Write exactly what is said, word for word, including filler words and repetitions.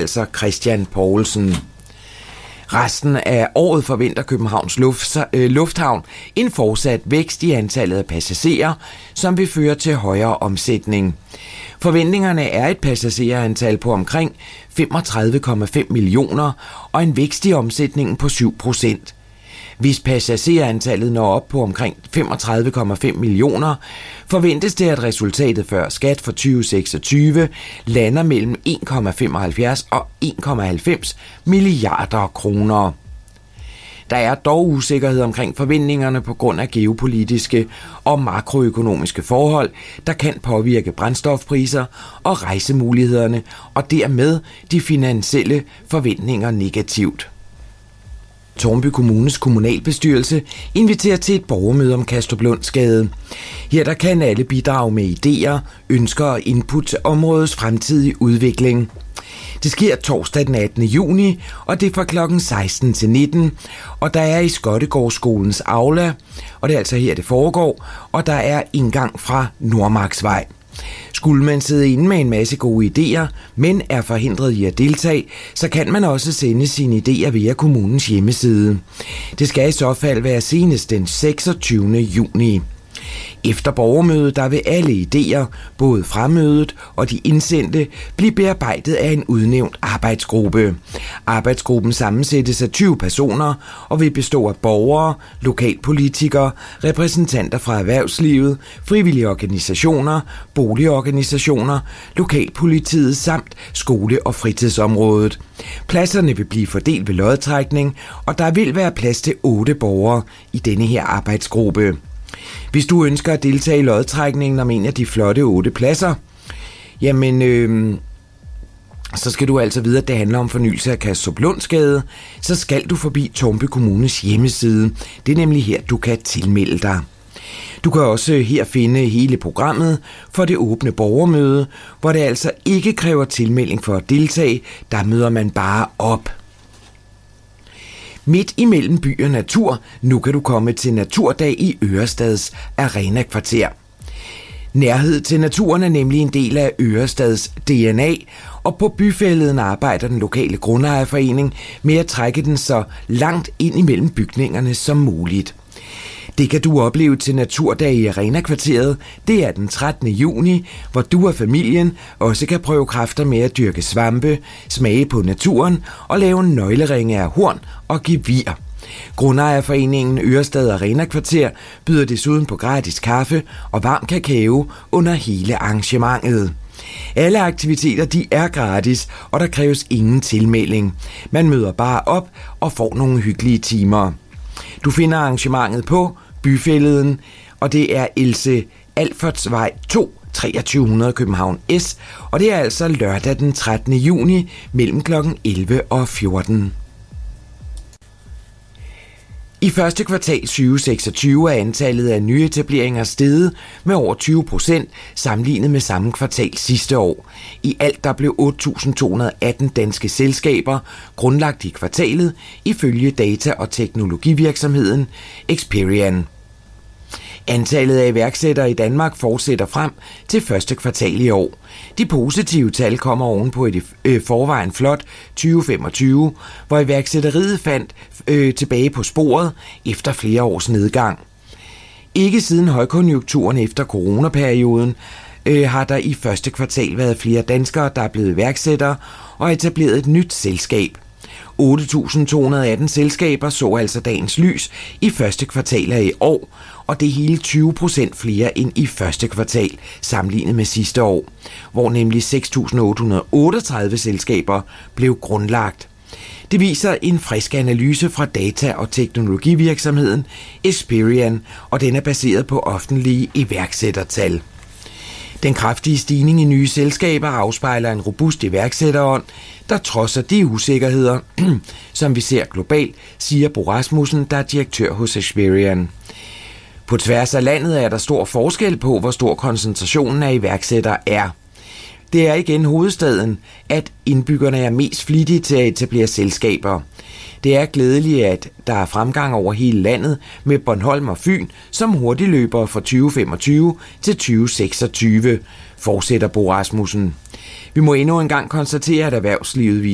altså Christian Poulsen. Resten af året forventer Københavns Luft, øh, Lufthavn en fortsat vækst i antallet af passagerer, som vil føre til højere omsætning. Forventningerne er et passagerantal på omkring femogtredive komma fem millioner og en vækst i omsætningen på syv procent. Hvis passagerantallet når op på omkring femogtredive komma fem millioner, forventes det, at resultatet før skat for tyve seksogtyve lander mellem en komma femoghalvfjerds og en komma halvfems milliarder kroner. Der er dog usikkerhed omkring forventningerne på grund af geopolitiske og makroøkonomiske forhold, der kan påvirke brændstofpriser og rejsemulighederne, og dermed de finansielle forventninger negativt. Tårnby Kommunes kommunalbestyrelse inviterer til et borgermøde om Kastruplundsgade. Her der kan alle bidrage med idéer, ønsker og input til områdets fremtidige udvikling. Det sker torsdag den attende juni, og det er fra klokken seksten til nitten, og der er i Skottegårdsskolens aula, og det er altså her det foregår, og der er indgang fra Nordmarksvej. Skulle man sidde inde med en masse gode idéer, men er forhindret i at deltage, så kan man også sende sine idéer via kommunens hjemmeside. Det skal i så fald være senest den seksogtyvende juni. Efter borgermødet, der vil alle idéer, både fra mødet og de indsendte, blive bearbejdet af en udnævnt arbejdsgruppe. Arbejdsgruppen sammensættes af tyve personer og vil bestå af borgere, lokalpolitikere, repræsentanter fra erhvervslivet, frivillige organisationer, boligorganisationer, lokalpolitiet samt skole- og fritidsområdet. Pladserne vil blive fordelt ved lodtrækning, og der vil være plads til otte borgere i denne her arbejdsgruppe. Hvis du ønsker at deltage i lodtrækningen om en af de flotte otte pladser, jamen øh, så skal du altså vide, at det handler om fornyelse af Kastruplundsgade, så skal du forbi Tårnby Kommunes hjemmeside. Det er nemlig her, du kan tilmelde dig. Du kan også her finde hele programmet for det åbne borgermøde, hvor det altså ikke kræver tilmelding for at deltage, der møder man bare op. Midt imellem by og natur, nu kan du komme til Naturdag i Ørestads Arena-kvarter. Nærhed til naturen er nemlig en del af Ørestads D N A, og på byfælleden arbejder den lokale grundejerforening med at trække den så langt ind imellem bygningerne som muligt. Det kan du opleve til Naturdag i Arena-kvarteret. Det er den trettende juni, hvor du og familien også kan prøve kræfter med at dyrke svampe, smage på naturen og lave en nøgleringe af horn og gevir. Grundejerforeningen Ørestad Arena-kvarter byder desuden på gratis kaffe og varm kakao under hele arrangementet. Alle aktiviteter de er gratis, og der kræves ingen tilmelding. Man møder bare op og får nogle hyggelige timer. Du finder arrangementet på Byfælleden, og det er Else Alfertsvej to, treogtyve hundrede København S, og det er altså lørdag den trettende juni mellem klokken elleve og fjorten. I første kvartal tyve seksogtyve er antallet af nyetableringer steget med over tyve procent sammenlignet med samme kvartal sidste år. I alt der blev otte tusind to hundrede og atten danske selskaber grundlagt i kvartalet ifølge data- og teknologivirksomheden Experian. Antallet af iværksættere i Danmark fortsætter frem til første kvartal i år. De positive tal kommer oven på et øh, forvejen flot tyve femogtyve, hvor iværksætteriet fandt øh, tilbage på sporet efter flere års nedgang. Ikke siden højkonjunkturen efter coronaperioden øh, har der i første kvartal været flere danskere, der er blevet iværksættere og etableret et nyt selskab. otte tusind to hundrede og atten selskaber så altså dagens lys i første kvartal af i år, og det er hele tyve procent flere end i første kvartal sammenlignet med sidste år, hvor nemlig seks tusind otte hundrede og otteogtredive selskaber blev grundlagt. Det viser en frisk analyse fra data- og teknologivirksomheden Experian, og den er baseret på offentlige iværksættertal. Den kraftige stigning i nye selskaber afspejler en robust iværksætterånd, der trodser de usikkerheder, som vi ser globalt, siger Bo Rasmussen, der er direktør hos Experian. På tværs af landet er der stor forskel på, hvor stor koncentrationen af iværksættere er. Det er igen hovedstaden, at indbyggerne er mest flittige til at etablere selskaber. Det er glædeligt, at der er fremgang over hele landet med Bornholm og Fyn som hurtigløbere fra tyve femogtyve til tyve seksogtyve, fortsætter Bo Rasmussen. Vi må endnu engang konstatere, at erhvervslivet